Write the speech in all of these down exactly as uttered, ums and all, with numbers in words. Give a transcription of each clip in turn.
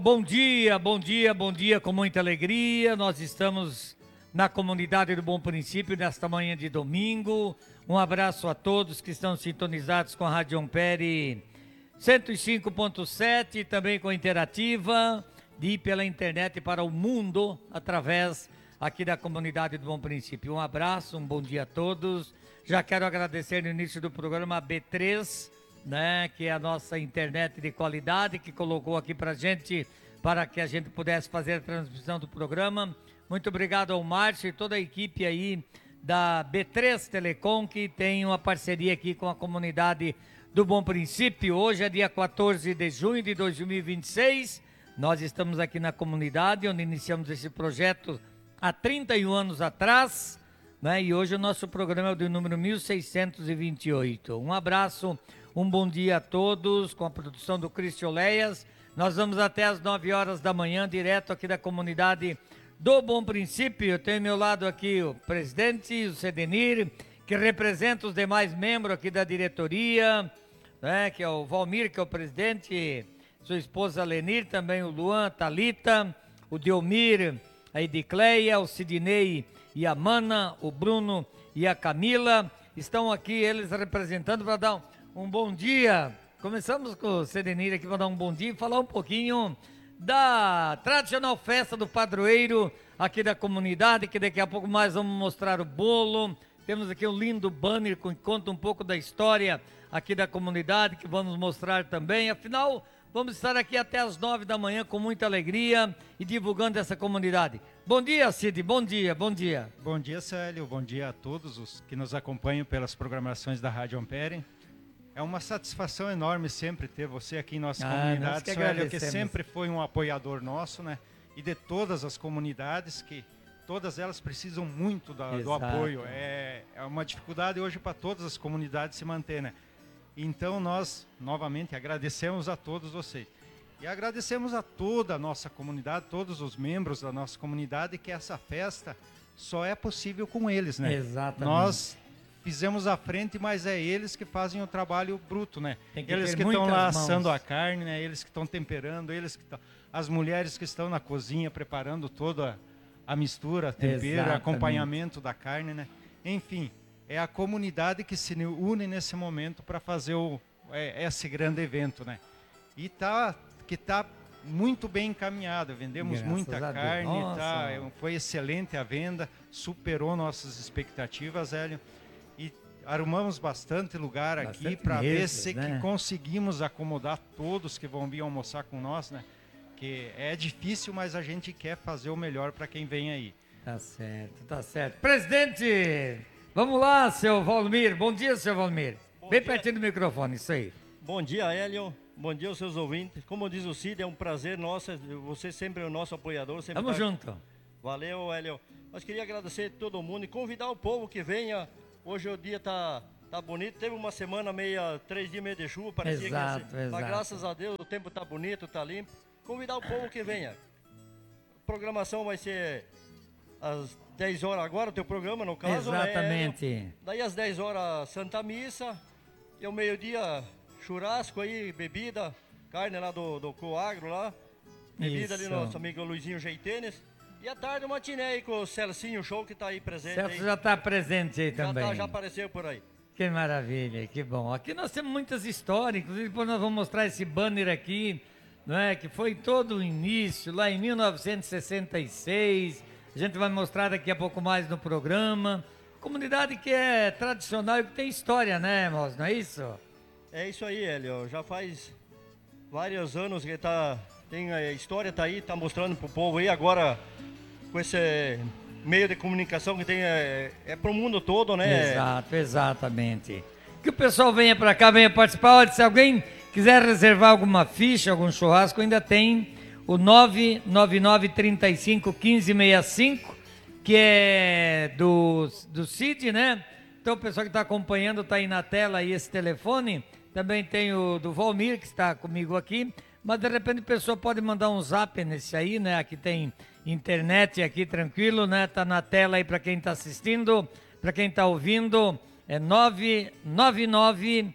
Bom dia, bom dia, bom dia, com muita alegria. Nós estamos na comunidade do Bom Princípio nesta manhã de domingo. Um abraço a todos que estão sintonizados com a Rádio Ampere cento e cinco ponto sete e também com a Interativa e pela internet para o mundo através aqui da comunidade do Bom Princípio. Um abraço, um bom dia a todos. Já quero agradecer no início do programa a B três, né, que é a nossa internet de qualidade, que colocou aqui pra gente, para que a gente pudesse fazer a transmissão do programa. Muito obrigado ao Márcio e toda a equipe aí da B três Telecom, que tem uma parceria aqui com a comunidade do Bom Princípio. Hoje é dia quatorze de junho de dois mil e vinte e seis, nós estamos aqui na comunidade, onde iniciamos esse projeto há trinta e um anos atrás, né, e hoje o nosso programa é o de número mil seiscentos e vinte e oito. Um abraço, um bom dia a todos, com a produção do Cristian Oleias. Nós vamos até às nove horas da manhã, direto aqui da comunidade do Bom Princípio. Eu tenho ao meu lado aqui o presidente, o Sedenir, que representa os demais membros aqui da diretoria, né, que é o Valmir, que é o presidente, sua esposa Lenir, também o Luan, a Thalita, o Delmir, a Edicleia, o Sidney e a Mana, o Bruno e a Camila. Estão aqui eles representando para dar um Um bom dia. Começamos com o Sedenir aqui para dar um bom dia e falar um pouquinho da tradicional festa do padroeiro aqui da comunidade, que daqui a pouco mais vamos mostrar o bolo. Temos aqui um lindo banner que conta um pouco da história aqui da comunidade, que vamos mostrar também. Afinal, vamos estar aqui até as nove da manhã com muita alegria e divulgando essa comunidade. Bom dia, Cid, bom dia, bom dia. Bom dia, Célio, bom dia a todos os que nos acompanham pelas programações da Rádio Ampere. É uma satisfação enorme sempre ter você aqui em nossa ah, comunidade, que Célio, que sempre foi um apoiador nosso, né? E de todas as comunidades, que todas elas precisam muito da, do apoio. É, é uma dificuldade hoje para todas as comunidades se manter, né? Então nós, novamente, agradecemos a todos vocês. E agradecemos a toda a nossa comunidade, todos os membros da nossa comunidade, que essa festa só é possível com eles, né? Exatamente. Nós fizemos a frente, mas é eles que fazem o trabalho bruto, né? Que eles que estão lá assando a carne, né? Eles que estão temperando, eles que estão... As mulheres que estão na cozinha preparando toda a mistura, tempero, Exatamente. Acompanhamento da carne, né? Enfim, é a comunidade que se une nesse momento para fazer o, é, esse grande evento, né? E tá, que está muito bem encaminhado, vendemos Graças muita carne, tá, foi excelente a venda, superou nossas expectativas, Hélio. Arrumamos bastante lugar bastante aqui para ver se né? que conseguimos acomodar todos que vão vir almoçar com nós, né? Que é difícil, mas a gente quer fazer o melhor para quem vem aí. Tá certo, tá certo. Presidente, vamos lá, seu Valmir. Bom dia, seu Valmir. Bom Bem dia. Pertinho do microfone, isso aí. Bom dia, Hélio. Bom dia aos seus ouvintes. Como diz o Cid, é um prazer nosso. Você sempre é o nosso apoiador. Sempre Tamo tá... junto. Valeu, Hélio. Nós queria agradecer a todo mundo e convidar o povo que venha. Hoje o dia tá, tá bonito, teve uma semana meia, três dias meio de chuva, parecia exato, que ia ser, mas graças a Deus o tempo tá bonito, tá limpo. Convidar o povo que venha. A programação vai ser às dez horas agora, o teu programa no caso. Exatamente. Né? Daí às dez horas Santa Missa, e ao meio-dia churrasco aí, bebida, carne lá do, do Coagro lá, bebida Isso. ali no nosso amigo Luizinho Jeitenes. E à tarde uma matiné aí com o Celcinho Show que está aí presente. Celso aí. já está presente aí já também. Tá, já apareceu por aí. Que maravilha, que bom. Aqui nós temos muitas histórias, inclusive depois nós vamos mostrar esse banner aqui, não é? Que foi todo o início, lá em mil novecentos e sessenta e seis. A gente vai mostrar daqui a pouco mais no programa. Comunidade que é tradicional e que tem história, né, moço? Não é isso? É isso aí, Hélio. Já faz vários anos que tá, tem a história, tá aí, tá mostrando pro povo aí agora. Com esse meio de comunicação que tem, é, é para o mundo todo, né? Exato, exatamente. Que o pessoal venha para cá, venha participar. Olha, se alguém quiser reservar alguma ficha, algum churrasco, ainda tem o nove nove nove, três cinco, um cinco seis cinco, que é do, do Cid, né? Então o pessoal que está acompanhando está aí na tela aí esse telefone. Também tem o do Valmir, que está comigo aqui. Mas de repente a pessoa pode mandar um zap nesse aí, né? Aqui tem internet aqui tranquilo, né? Tá na tela aí para quem está assistindo, para quem está ouvindo, é nove nove nove,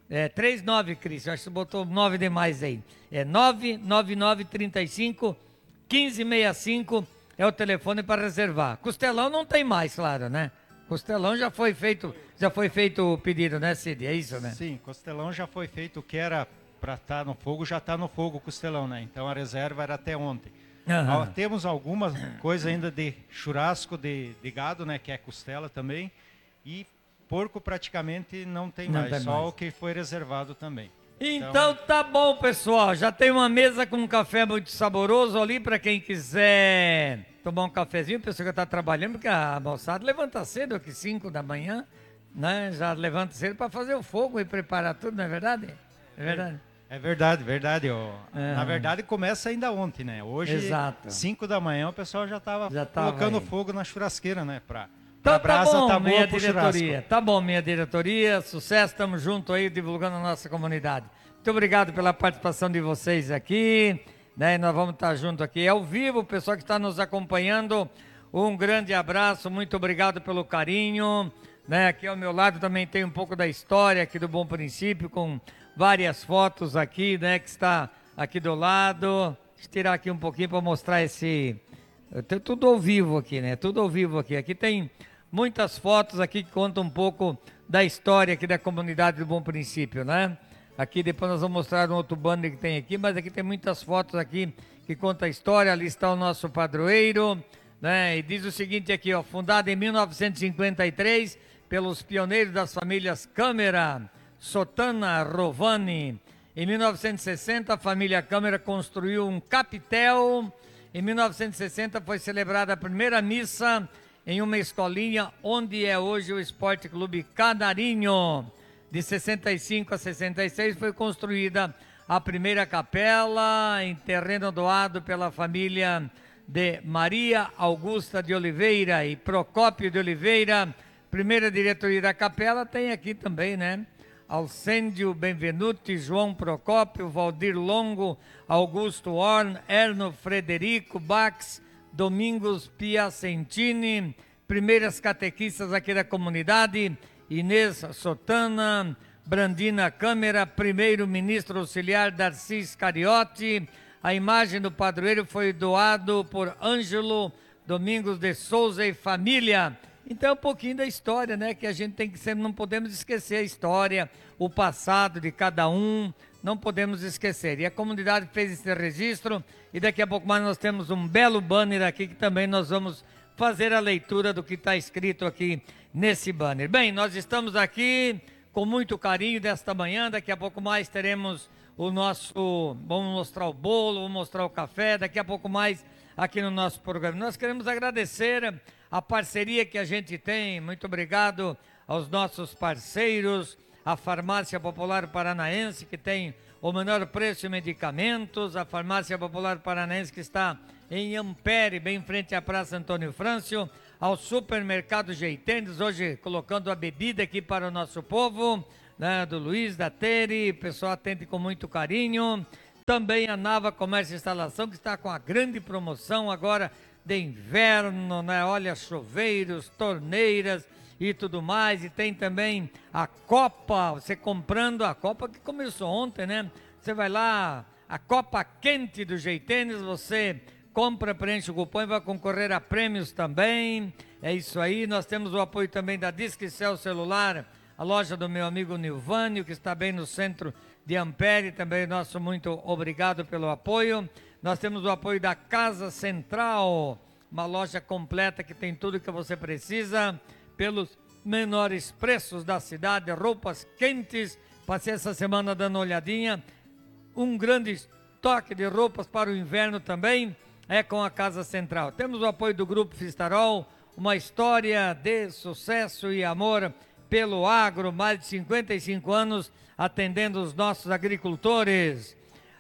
É trinta e nove, Cris, acho que você botou nove demais aí. É nove nove nove, trinta e cinco, quinze sessenta e cinco é o telefone para reservar. Costelão não tem mais, claro, né? Costelão já foi feito, já foi feito o pedido, né, Cid? É isso, né? Sim, costelão já foi feito, o que era para estar no fogo, já está no fogo o costelão, né? Então a reserva era até ontem. Aham. Ó, temos alguma coisa ainda de churrasco de, de gado, né? Que é costela também. E porco praticamente não tem Não mais, tem só mais. o que foi reservado também. Então tá bom, pessoal. Já tem uma mesa com um café muito saboroso ali para quem quiser tomar um cafezinho. Pessoal que está trabalhando, porque a moçada levanta cedo, aqui cinco da manhã, né? Já levanta cedo para fazer o fogo e preparar tudo, não é verdade? É verdade. É verdade, verdade. Ó. É. Na verdade começa ainda ontem, né? Hoje, Exato. cinco da manhã, o pessoal já estava Já tava colocando aí. fogo na churrasqueira, né? Pra, Então pra brasa tá bom, tá minha boa pro diretoria. churrasco. Tá bom, minha diretoria. Sucesso, estamos juntos aí divulgando a nossa comunidade. Muito obrigado pela participação de vocês aqui. Né? Nós vamos estar juntos aqui ao vivo, o pessoal que está nos acompanhando. Um grande abraço, muito obrigado pelo carinho. Né? Aqui ao meu lado também tem um pouco da história aqui do Bom Princípio, com várias fotos aqui, né? Que está aqui do lado. Deixa eu tirar aqui um pouquinho para mostrar esse... Tem tudo ao vivo aqui, né? Tudo ao vivo aqui. Aqui tem muitas fotos aqui que contam um pouco da história aqui da comunidade do Bom Princípio, né? Aqui depois nós vamos mostrar um outro banner que tem aqui, mas aqui tem muitas fotos aqui que contam a história. Ali está o nosso padroeiro, né? E diz o seguinte aqui, ó, fundado em mil novecentos e cinquenta e três pelos pioneiros das famílias Câmara, Sotana, Rovani. Em mil novecentos e sessenta, a família Câmara construiu um capitel. Em mil novecentos e sessenta foi celebrada a primeira missa em uma escolinha onde é hoje o Esporte Clube Canarinho. De sessenta e cinco a sessenta e seis foi construída a primeira capela em terreno doado pela família de Maria Augusta de Oliveira e Procópio de Oliveira. Primeira diretoria da capela tem aqui também, né? Alcêndio Benvenuti, João Procópio, Valdir Longo, Augusto Horn, Erno Frederico Bax, Domingos Piacentini, primeiras catequistas aqui da comunidade, Inês Sotana, Brandina Câmara, primeiro-ministro auxiliar Darcy Cariotti. A imagem do padroeiro foi doado por Ângelo Domingos de Souza e família. Então, um pouquinho da história, né? Que a gente tem que sempre, não podemos esquecer a história, o passado de cada um, não podemos esquecer. E a comunidade fez esse registro e daqui a pouco mais nós temos um belo banner aqui que também nós vamos fazer a leitura do que está escrito aqui nesse banner. Bem, nós estamos aqui com muito carinho desta manhã, daqui a pouco mais teremos o nosso, vamos mostrar o bolo, vamos mostrar o café, daqui a pouco mais aqui no nosso programa. Nós queremos agradecer a parceria que a gente tem, muito obrigado aos nossos parceiros, a Farmácia Popular Paranaense, que tem o menor preço em medicamentos, a Farmácia Popular Paranaense que está em Ampere, bem em frente à Praça Antônio Frâncio, ao Supermercado Jeitendes, hoje colocando a bebida aqui para o nosso povo, né, do Luiz, da Tere, o pessoal atende com muito carinho. Também a Nava Comércio e Instalação, que está com a grande promoção agora de inverno, né? Olha, chuveiros, torneiras e tudo mais. E tem também a Copa, você comprando a Copa que começou ontem, né? Você vai lá, a Copa Quente do Jeitenes, você compra, preenche o cupom e vai concorrer a prêmios também. É isso aí. Nós temos o apoio também da Disquicel Celular, a loja do meu amigo Nilvânio, que está bem no centro de Ampere, também nosso muito obrigado pelo apoio. Nós temos o apoio da Casa Central, uma loja completa que tem tudo que você precisa, pelos menores preços da cidade, roupas quentes. Passei essa semana dando uma olhadinha, um grande estoque de roupas para o inverno também é com a Casa Central. Temos o apoio do Grupo Fistarol, uma história de sucesso e amor pelo agro, mais de cinquenta e cinco anos atendendo os nossos agricultores.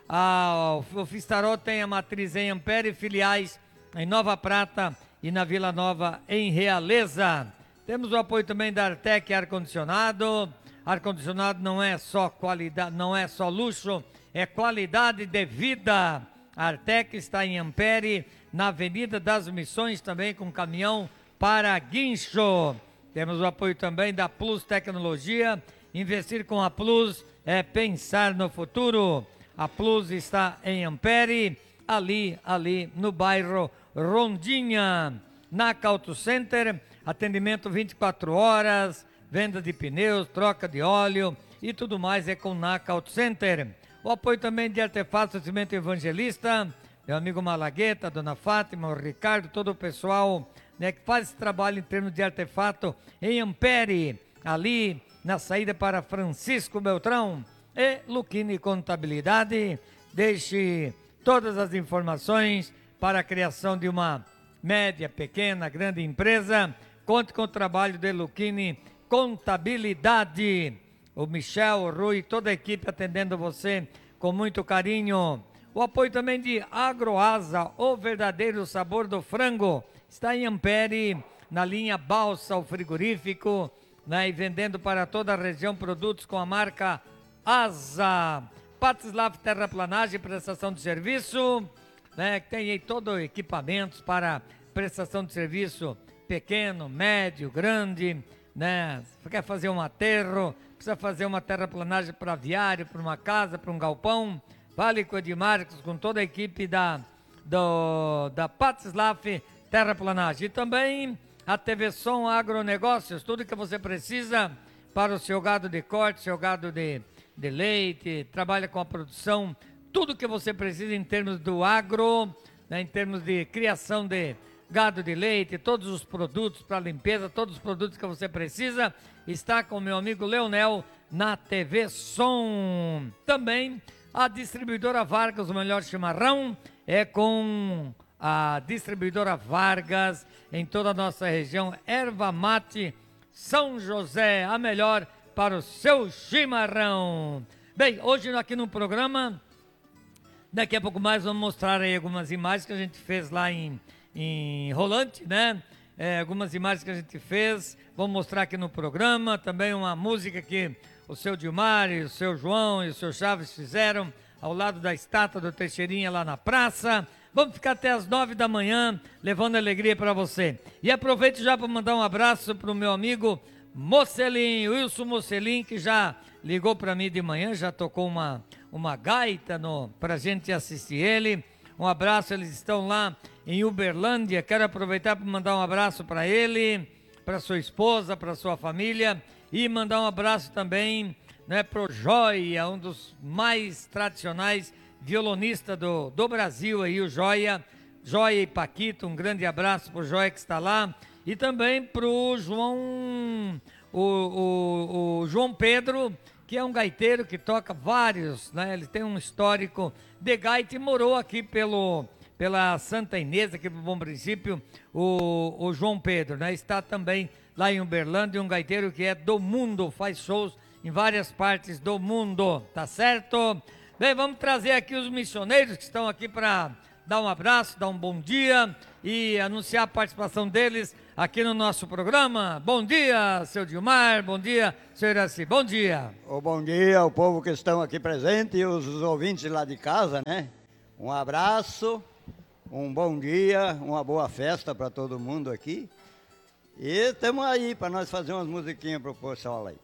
Ah, o Fistarol tem a matriz em Ampere, filiais em Nova Prata e na Vila Nova em Realeza. Temos o apoio também da Artec Ar-Condicionado. Ar-condicionado não é só qualidade, não é só luxo, é qualidade de vida. A Artec está em Ampere, na Avenida das Missões, também com caminhão para guincho. Temos o apoio também da Plus Tecnologia Investir com a Plus é pensar no futuro. A Plus está em Ampere, ali, ali no bairro Rondinha. Naca Auto Center, atendimento vinte e quatro horas, venda de pneus, troca de óleo e tudo mais é com Naca Auto Center. O apoio também de Artefatos Cimento Evangelista, meu amigo Malagueta, Dona Fátima, o Ricardo, todo o pessoal, né, que faz esse trabalho em termos de artefato em Ampere, ali na saída para Francisco Beltrão. E Luquini Contabilidade, deixe todas as informações para a criação de uma média, pequena, grande empresa. Conte com o trabalho de Luquini Contabilidade. O Michel, o Rui, toda a equipe atendendo você com muito carinho. O apoio também de Agroasa, o verdadeiro sabor do frango. Está em Ampere, na linha Balsa, o frigorífico, né, e vendendo para toda a região produtos com a marca Asa. Patislav Terraplanagem, prestação de serviço, né, que tem aí todo o equipamentos para prestação de serviço pequeno, médio, grande, né? Você quer fazer um aterro, precisa fazer uma terraplanagem para aviário, para uma casa, para um galpão, fale com o Edmarcos, com toda a equipe da, do, da Patislav Terraplanagem. E também a T V Som Agronegócios, tudo que você precisa para o seu gado de corte, seu gado de, de leite, trabalha com a produção, tudo que você precisa em termos do agro, né, em termos de criação de gado de leite, todos os produtos para limpeza, todos os produtos que você precisa, está com meu amigo Leonel na T V Som. Também a distribuidora Vargas, o melhor chimarrão, é com a distribuidora Vargas em toda a nossa região, Erva Mate São José, a melhor para o seu chimarrão. Bem, hoje aqui no programa, daqui a pouco mais vamos mostrar aí algumas imagens que a gente fez lá em, em Rolante, né? É, algumas imagens que a gente fez, vamos mostrar aqui no programa, também uma música que o seu Dilmar, e o seu João e o seu Chaves fizeram ao lado da estátua do Teixeirinha lá na praça. Vamos ficar até as nove da manhã, levando alegria para você. E aproveito já para mandar um abraço para o meu amigo Mocelin, Wilson Mocelin, que já ligou para mim de manhã, já tocou uma, uma gaita para a gente assistir ele. Um abraço, eles estão lá em Uberlândia. Quero aproveitar para mandar um abraço para ele, para sua esposa, para sua família. E mandar um abraço também, né, para o Joia, um dos mais tradicionais violonistas do, do Brasil, aí, o Joia, Joia e Paquito. Um grande abraço para o Joia que está lá. E também para o João, o, o, o João Pedro, que é um gaiteiro que toca vários, né? Ele tem um histórico de gaita e morou aqui pelo, pela Santa Inês, aqui para o Bom Princípio, o, o João Pedro, né? Está também lá em Uberlândia, um gaiteiro que é do mundo, faz shows em várias partes do mundo, tá certo? Bem, vamos trazer aqui os missioneiros que estão aqui para dar um abraço, dar um bom dia e anunciar a participação deles aqui no nosso programa. Bom dia, seu Dilmar, bom dia, seu Iraci, bom dia. Oh, bom dia ao povo que estão aqui presente e os ouvintes lá de casa, né? Um abraço, um bom dia, uma boa festa para todo mundo aqui. E estamos aí para nós fazer umas musiquinhas para o pessoal aí.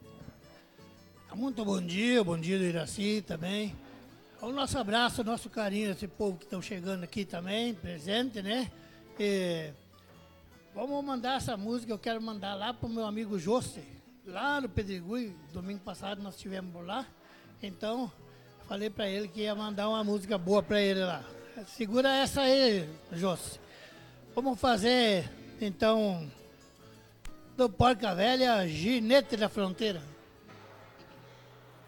Muito bom dia, bom dia do Iraci também. O nosso abraço, o nosso carinho, esse povo que estão chegando aqui também, presente, né? E vamos mandar essa música, eu quero mandar lá para o meu amigo José, lá no Pedregulho. Domingo passado nós estivemos por lá, então falei para ele que ia mandar uma música boa para ele lá. Segura essa aí, José. Vamos fazer, então, do Porca Velha, Ginete da Fronteira.